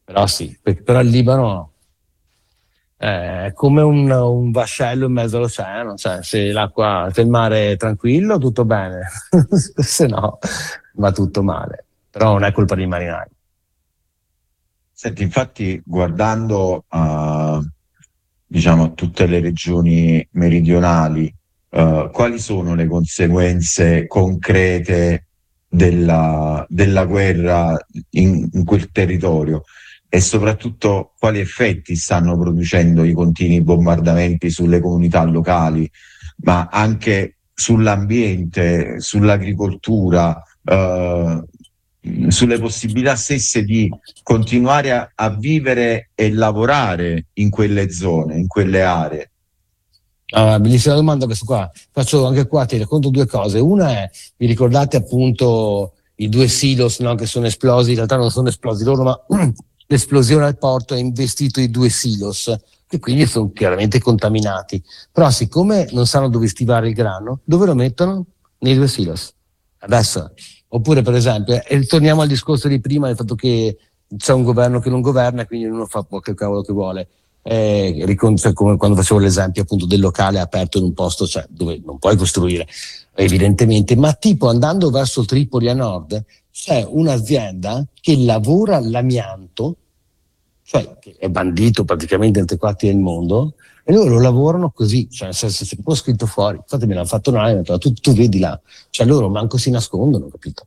Però sì, però il Libano è come un vascello in mezzo all'oceano, cioè se il mare è tranquillo tutto bene, se no va tutto male, però non è colpa dei marinai. Senti, infatti, guardando diciamo, tutte le regioni meridionali, quali sono le conseguenze concrete della guerra in quel territorio? E soprattutto quali effetti stanno producendo i continui bombardamenti sulle comunità locali, ma anche sull'ambiente, sull'agricoltura, sulle possibilità stesse di continuare a vivere e lavorare in quelle zone, in quelle aree. Ah, bellissima domanda questa qua. Faccio anche qua, ti racconto due cose. Una è, vi ricordate appunto i due silos, no, che sono esplosi, in realtà non sono esplosi loro, ma l'esplosione al porto ha investito i due silos, che quindi sono chiaramente contaminati. Però siccome non sanno dove stivare il grano, dove lo mettono? Nei due silos. Adesso, oppure per esempio, e torniamo al discorso di prima, del fatto che c'è un governo che non governa e quindi uno fa che cavolo che vuole. Cioè, come quando facevo l'esempio appunto del locale aperto in un posto, cioè, dove non puoi costruire evidentemente, ma tipo andando verso Tripoli a nord c'è un'azienda che lavora l'amianto, cioè che è bandito praticamente in tutti i quarti del mondo, e loro lo lavorano così, cioè nel senso c'è proprio scritto fuori, infatti me l'hanno fatto una, tu vedi là, cioè loro manco si nascondono, capito?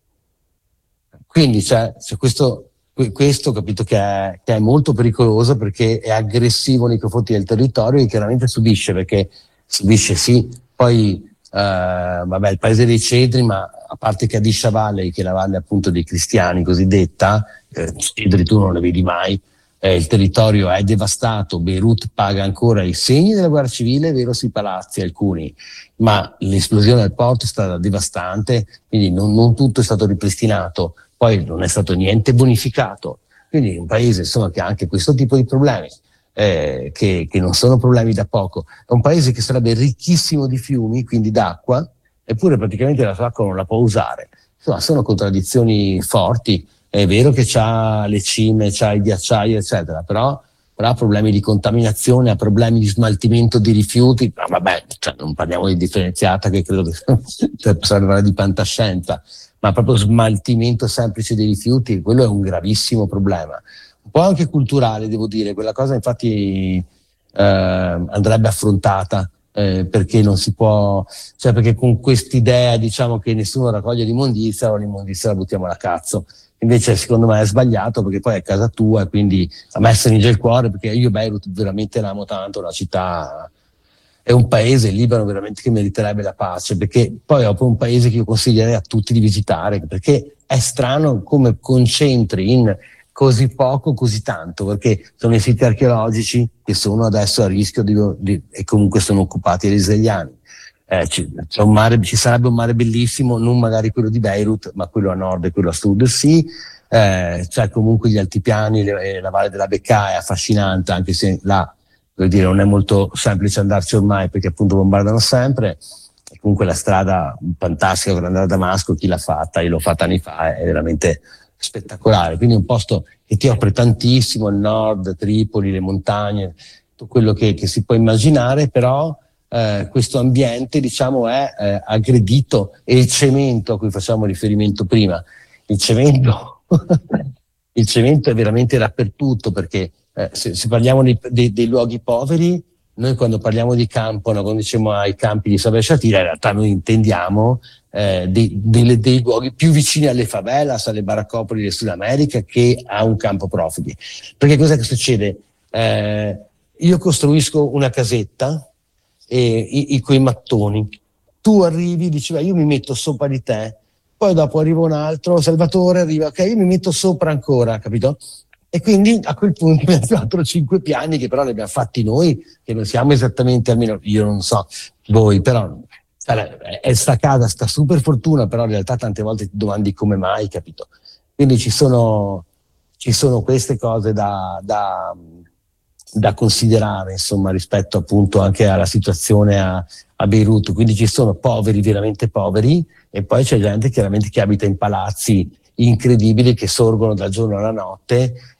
Quindi c'è questo capito che è molto pericoloso perché è aggressivo nei confronti del territorio e chiaramente subisce, perché subisce sì, poi vabbè, il paese dei cedri, ma a parte che Addis Valley, che è la valle appunto dei cristiani cosiddetta, cedri tu non le vedi mai, il territorio è devastato, Beirut paga ancora i segni della guerra civile, è vero, sui palazzi alcuni, ma l'esplosione del porto è stata devastante, quindi non tutto è stato ripristinato, poi non è stato niente bonificato, quindi un paese insomma che ha anche questo tipo di problemi, che non sono problemi da poco, è un paese che sarebbe ricchissimo di fiumi, quindi d'acqua, eppure praticamente la sua acqua non la può usare, insomma sono contraddizioni forti. È vero che c'ha le cime, c'ha i ghiacciai, eccetera, però ha problemi di contaminazione, ha problemi di smaltimento di rifiuti. Ma vabbè, cioè, non parliamo di differenziata, che credo che serva di fantascienza, ma proprio smaltimento semplice dei rifiuti, quello è un gravissimo problema. Un po' anche culturale, devo dire, quella cosa infatti andrebbe affrontata. Perché non si può, cioè perché con quest'idea diciamo che nessuno raccoglie l'immondizia o l'immondizia la buttiamo alla cazzo. Invece secondo me è sbagliato perché poi è casa tua e quindi a me stringe il cuore perché io Beirut veramente l'amo tanto, la città è un paese, il Libano veramente che meriterebbe la pace, perché poi è proprio un paese che io consiglierei a tutti di visitare, perché è strano come concentri in così poco, così tanto, perché sono i siti archeologici che sono adesso a rischio e comunque sono occupati dagli israeliani. C'è un mare, ci sarebbe un mare bellissimo, non magari quello di Beirut, ma quello a nord e quello a sud, sì. C'è comunque gli altipiani, la Valle della Bekaa è affascinante, anche se là, per dire, non è molto semplice andarci ormai perché appunto bombardano sempre. E comunque la strada fantastica per andare a Damasco, chi l'ha fatta, io l'ho fatta anni fa, è veramente spettacolare. Quindi è un posto che ti offre tantissimo, il nord, Tripoli, le montagne, tutto quello che si può immaginare, però questo ambiente diciamo è aggredito, e il cemento a cui facciamo riferimento prima, il cemento il cemento è veramente dappertutto, perché se parliamo dei luoghi poveri, noi quando parliamo di campo, no, quando diciamo ai campi di Sabra Shatila, in realtà noi intendiamo dei luoghi più vicini alle favelas, alle baraccopoli del Sud America, che a un campo profughi. Perché cos'è che succede? Io costruisco una casetta coi mattoni, tu arrivi, dici io mi metto sopra di te, poi dopo arriva un altro, Salvatore arriva, ok, io mi metto sopra ancora, capito? E quindi a quel punto abbiamo 4-5 piani che però li abbiamo fatti noi, che non siamo esattamente, almeno io non so voi, però è sta casa, sta super fortuna, però in realtà tante volte ti domandi come mai, capito? Quindi ci sono queste cose da considerare, insomma, rispetto appunto anche alla situazione a Beirut. Quindi ci sono poveri, veramente poveri, e poi c'è gente chiaramente che abita in palazzi incredibili che sorgono dal giorno alla notte